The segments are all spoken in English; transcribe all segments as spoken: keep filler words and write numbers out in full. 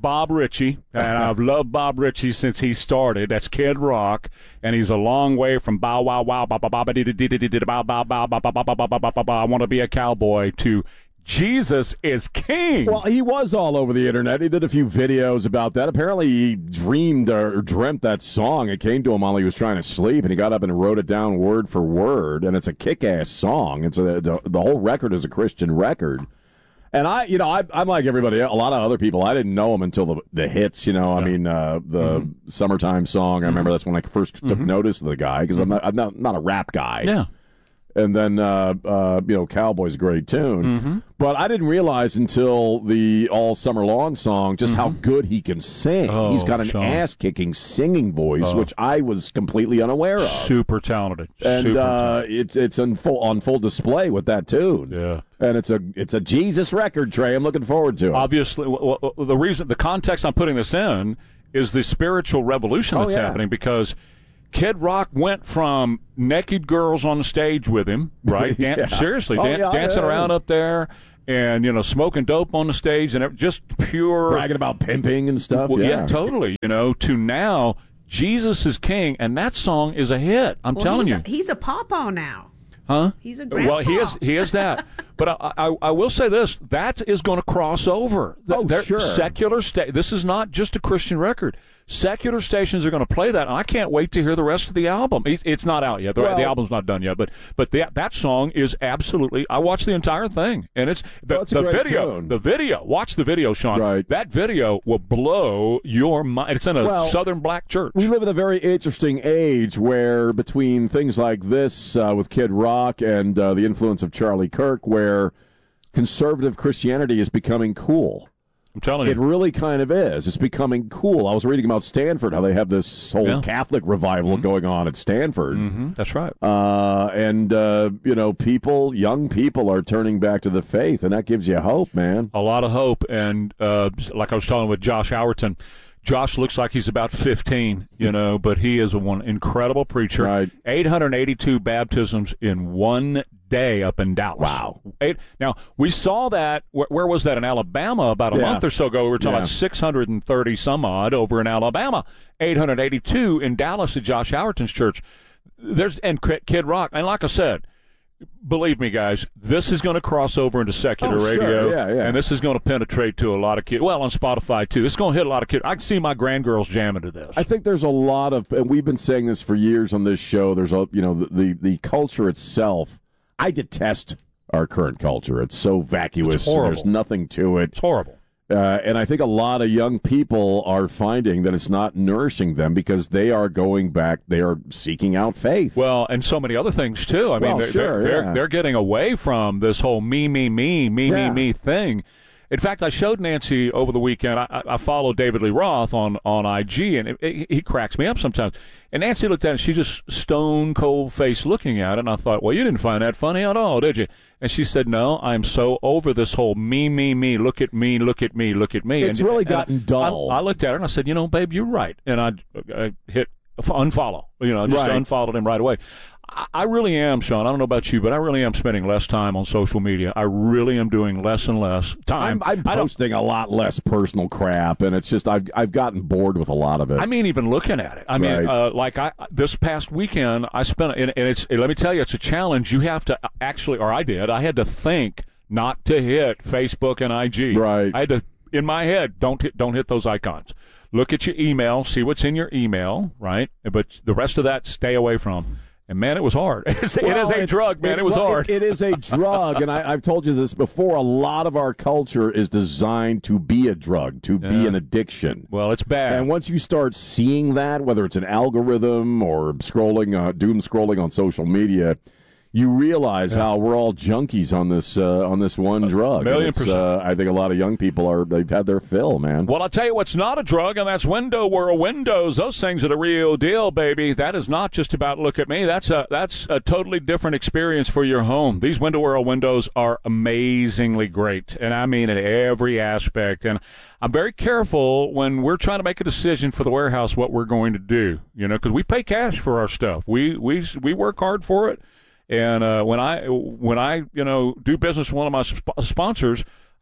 Bob Ritchie, and I've loved Bob Ritchie since he started. That's Kid Rock, and he's a long way from bow wow wow ba ba ba ba dee dee dee dee dee bow bow bow ba ba ba ba ba ba ba ba I want to be a cowboy to Jesus is King. Well, he was all over the internet. He did a few videos about that. Apparently, he dreamed or dreamt that song. It came to him while he was trying to sleep, and he got up and wrote it down word for word. And it's a kick-ass song. It's a the, the whole record is a Christian record. And I, you know, I, I'm like everybody, a lot of other people. I didn't know him until the the hits. You know, I Yeah. mean, uh, the Mm-hmm. summertime song. I remember that's when I first took Mm-hmm. notice of the guy because I'm not, I'm not not a rap guy. Yeah. And then, uh, uh, you know, Cowboy's a great tune. Mm-hmm. But I didn't realize until the All Summer Long song just how good he can sing. Oh, He's got an Sean. ass-kicking singing voice, Oh. which I was completely unaware of. Super talented. And Super uh, it's it's on full on full display with that tune. Yeah. And it's a it's a Jesus record, Trey. I'm looking forward to it. Obviously, w- w- the reason, the context I'm putting this in is the spiritual revolution Oh, that's yeah. happening because Kid Rock went from naked girls on the stage with him, right? Dan- Yeah. Seriously, Oh, dan- yeah, dancing yeah. around up there and, you know, smoking dope on the stage and it- just pure. Bragging about pimping and stuff. Well, yeah. yeah, totally. You know, to now, Jesus is King, and that song is a hit. I'm Well, telling he's you. A, he's a pawpaw now. Huh? He's a grandpa. Well, he is. He is that. But I, I, I will say this: that is going to cross over. Th- Oh, they're- sure. Secular sta- This is not just a Christian record. Secular stations are going to play that, and I can't wait to hear the rest of the album. It's, it's not out yet. The, Well- the album's not done yet, but but the, that song is absolutely. I watched the entire thing, and it's the, Oh, it's a the great video. tune. The video. Watch the video, Sean. Right. That video will blow your mind. It's in a Well, Southern black church. We live in a very interesting age where between things like this uh, with Kid Rock and uh, the influence of Charlie Kirk, where conservative Christianity is becoming cool. I'm telling It you. really kind of is. It's becoming cool. I was reading about Stanford, how they have this whole Yeah. Catholic revival going on at Stanford. hmm That's right. Uh, and, uh, you know, people, young people are turning back to the faith, and that gives you hope, man. A lot of hope, and uh, like I was talking with Josh Howerton, Josh looks like he's about fifteen, you know, but he is a one incredible preacher. Right. eight hundred eighty-two baptisms in one day up in Dallas. Wow. Eight, now, we saw that, where, where was that, in Alabama about a Yeah. month or so ago? We were talking Yeah. about six hundred thirty some odd over in Alabama, eight hundred eighty-two in Dallas at Josh Howerton's church. There's and Kid Rock, and like I said, believe me, guys, this is going to cross over into secular Oh, sure. radio, Yeah, yeah. and this is going to penetrate to a lot of kids. Well, on Spotify, too. It's going to hit a lot of kids. I can see my grandgirls jamming to this. I think there's a lot of, and we've been saying this for years on this show. There's a, you know, the the, the culture itself. I detest our current culture. It's so vacuous. It's horrible. There's nothing to it. It's horrible. Uh, and I think a lot of young people are finding that it's not nourishing them because they are going back, they are seeking out faith. Well, and so many other things, too. I mean, Well, they're, sure, they're, yeah. they're, they're getting away from this whole me, me, me, me, Yeah. me, me thing. In fact, I showed Nancy over the weekend. I, I follow David Lee Roth on, on I G, and it, it, he cracks me up sometimes. And Nancy looked at it, and she just stone cold face looking at it, and I thought, well, you didn't find that funny at all, did you? And she said, no, I'm so over this whole me, me, me, look at me, look at me, look at me. It's and, really and gotten I, dull. I, I looked at her, and I said, you know, babe, you're right. And I, I hit unfollow, you know, just Right. unfollowed him right away. I, I really am, Sean. I don't know about you, but I really am spending less time on social media. I really am doing less and less time. I'm, I'm I don't- posting a lot less personal crap, and it's just I've I've gotten bored with a lot of it. I mean, even looking at it. I mean, Right. uh, like I this past weekend, I spent, and, and it's. Let me tell you, it's a challenge. You have to actually, or I did. I had to think not to hit Facebook and I G. Right. I had to, in my head, don't hit, don't hit those icons. Look at your email, see what's in your email, right? But the rest of that, stay away from. And man, it was hard. It's, it Well, is a it's- drug, man. It, was well, hard. It, it is a drug, and I, I've told you this before. A lot of our culture is designed to be a drug, to be Yeah. an addiction. well, it's bad. And once you start seeing that, whether it's an algorithm or scrolling, uh, doom scrolling on social media, you realize how we're all junkies on this uh, on this one drug. million And it's, percent. Uh, I think a lot of young people are they've had their fill, man. Well, I'll tell you what's not a drug, and that's Window World windows. Those things are the real deal, baby. That is not just about look at me. That's a that's a totally different experience for your home. These Window World windows are amazingly great, and I mean in every aspect. And I'm very careful when we're trying to make a decision for the warehouse what we're going to do, you know, because we pay cash for our stuff. We we we work hard for it. And uh, when I when I you know do business with one of my sp- sponsors,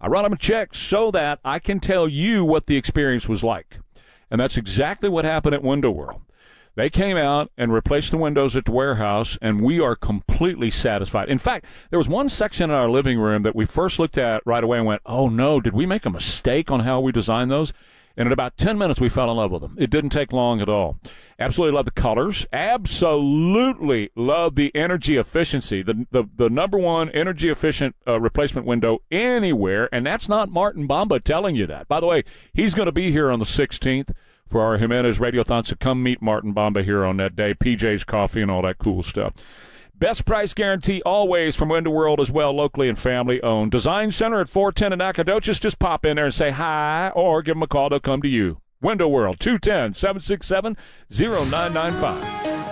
I run them a check so that I can tell you what the experience was like. And that's exactly what happened at Window World. They came out and replaced the windows at the warehouse, and we are completely satisfied. In fact, there was one section in our living room that we first looked at right away and went, oh, no, did we make a mistake on how we designed those? And in about ten minutes, we fell in love with them. It didn't take long at all. Absolutely love the colors. Absolutely love the energy efficiency. The the, the number one energy efficient uh, replacement window anywhere, and that's not Martin Bamba telling you that. By the way, he's going to be here on the sixteenth for our Jimenez Radiothon, so come meet Martin Bamba here on that day. P J's Coffee and all that cool stuff. Best price guarantee always from Window World as well, locally and family owned. Design Center at four ten in Nacogdoches. Just pop in there and say hi, or give them a call. They'll come to you. Window World, two one zero, seven six seven, zero nine nine five.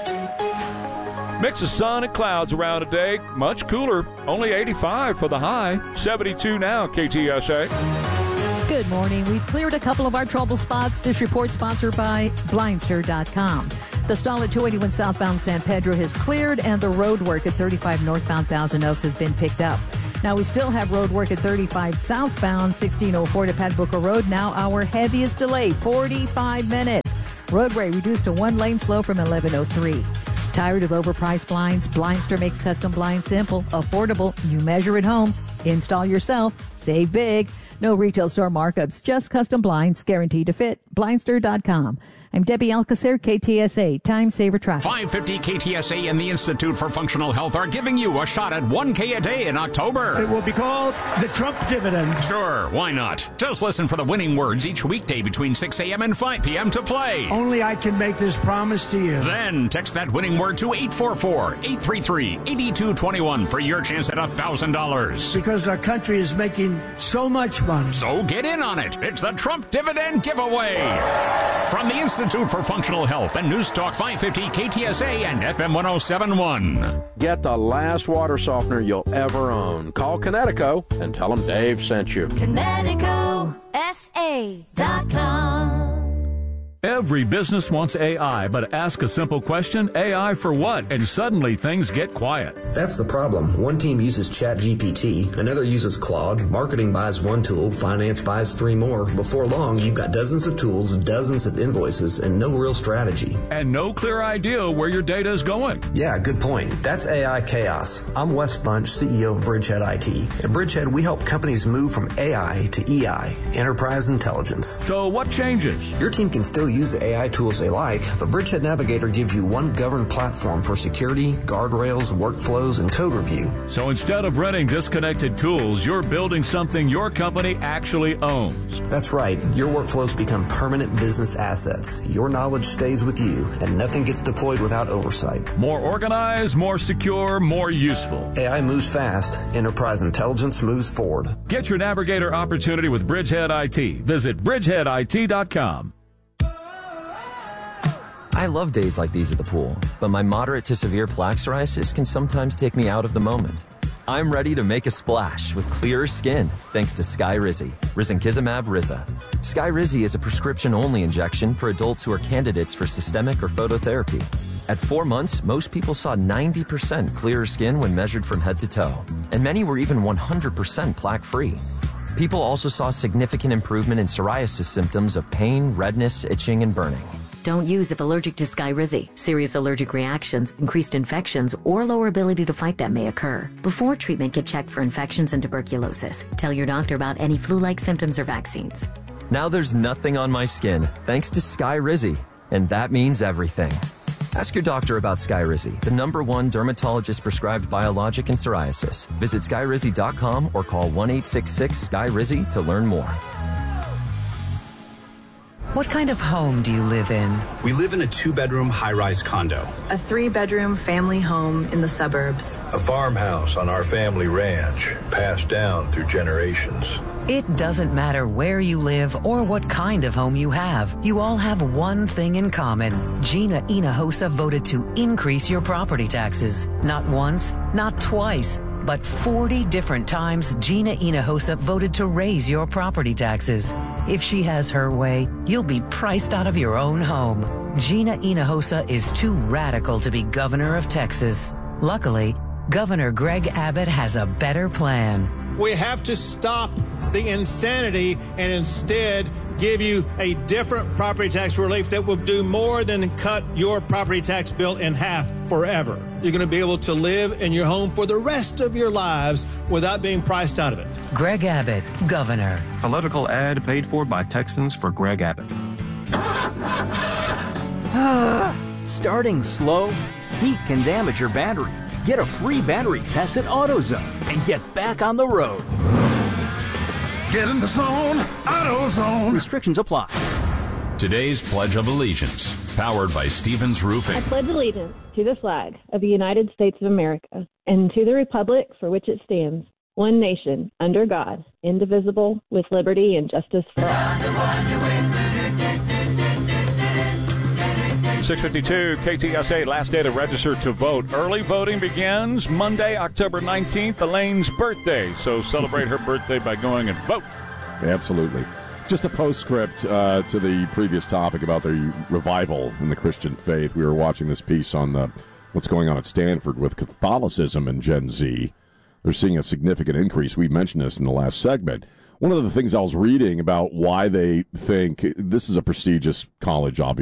Mix of sun and clouds around today. Much cooler. Only eighty-five for the high. seventy-two now, K T S A. Good morning. We've cleared a couple of our trouble spots. This report sponsored by Blindster dot com. The stall at two eighty-one southbound San Pedro has cleared, and the road work at thirty-five northbound Thousand Oaks has been picked up. Now, we still have road work at thirty-five southbound sixteen oh four to Pat Booker Road. Now our heaviest delay, forty-five minutes. Roadway reduced to one lane slow from eleven oh three. Tired of overpriced blinds? Blindster makes custom blinds simple, affordable. You measure at home, install yourself, save big. No retail store markups, just custom blinds guaranteed to fit. Blindster dot com. I'm Debbie Alcacer, K T S A, Time Saver Traffic. five fifty K T S A and the Institute for Functional Health are giving you a shot at one K a day in October. It will be called the Trump Dividend. Sure, why not? Just listen for the winning words each weekday between six a.m. and five p.m. to play. Only I can make this promise to you. Then text that winning word to eight four four, eight three three, eight two two one for your chance at one thousand dollars. Because our country is making so much money. So get in on it. It's the Trump Dividend Giveaway. From the Institute for Functional Health and News Talk five fifty K T S A and F M one oh seven point one. Get the last water softener you'll ever own. Call Connecticut and tell them Dave sent you. Connecticut S A dot com. Every business wants A I, but ask a simple question, A I for what? And suddenly things get quiet. That's the problem. One team uses ChatGPT, another uses Claude, marketing buys one tool, finance buys three more. Before long, you've got dozens of tools, dozens of invoices, and no real strategy. And no clear idea where your data is going. Yeah, good point. That's A I chaos. I'm Wes Bunch, C E O of Bridgehead I T. At Bridgehead, we help companies move from A I to E I, Enterprise Intelligence. So what changes? Your team can still use the A I tools they like, but Bridgehead Navigator gives you one governed platform for security, guardrails, workflows, and code review. So instead of renting disconnected tools, you're building something your company actually owns. That's right. Your workflows become permanent business assets. Your knowledge stays with you, and nothing gets deployed without oversight. More organized, more secure, more useful. A I moves fast. Enterprise Intelligence moves forward. Get your Navigator opportunity with Bridgehead I T. Visit bridgehead I T dot com. I love days like these at the pool, but my moderate to severe plaque psoriasis can sometimes take me out of the moment. I'm ready to make a splash with clearer skin thanks to Skyrizi, risankizumab Riza. Skyrizi is a prescription-only injection for adults who are candidates for systemic or phototherapy. At four months, most people saw ninety percent clearer skin when measured from head to toe, and many were even one hundred percent plaque-free. People also saw significant improvement in psoriasis symptoms of pain, redness, itching, and burning. Don't use if allergic to Skyrizi. Serious allergic reactions, increased infections, or lower ability to fight them may occur. Before treatment, get checked for infections and tuberculosis. Tell your doctor about any flu-like symptoms or vaccines. Now there's nothing on my skin thanks to Skyrizi, and that means everything. Ask your doctor about Skyrizi, the number one dermatologist-prescribed biologic in psoriasis. Visit skyrizi dot com or call one eight six six Sky Rizi to learn more. What kind of home do you live in? We live in a two-bedroom high-rise condo. A three-bedroom family home in the suburbs. A farmhouse on our family ranch, passed down through generations. It doesn't matter where you live or what kind of home you have. You all have one thing in common. Gina Hinojosa voted to increase your property taxes. Not once, not twice, but forty different times Gina Hinojosa voted to raise your property taxes. If she has her way, you'll be priced out of your own home. Gina Hinojosa is too radical to be governor of Texas. Luckily, Governor Greg Abbott has a better plan. We have to stop the insanity and instead give you a different property tax relief that will do more than cut your property tax bill in half forever. You're going to be able to live in your home for the rest of your lives without being priced out of it. Greg Abbott, Governor. Political ad paid for by Texans for Greg Abbott. Starting slow? Heat can damage your battery. Get a free battery test at AutoZone and get back on the road. Get in the zone, AutoZone. Restrictions apply. Today's Pledge of Allegiance, powered by Stevens Roofing. I pledge allegiance to the flag of the United States of America and to the republic for which it stands, one nation, under God, indivisible, with liberty and justice for all. six fifty-two K T S A, last day to register to vote. Early voting begins Monday, October nineteenth, Elaine's birthday. So celebrate her birthday by going and vote. Absolutely. Just a postscript uh, to the previous topic about the revival in the Christian faith. We were watching this piece on the what's going on at Stanford with Catholicism and Gen Z. They're seeing a significant increase. We mentioned this in the last segment. One of the things I was reading about why they think this is a prestigious college, obviously.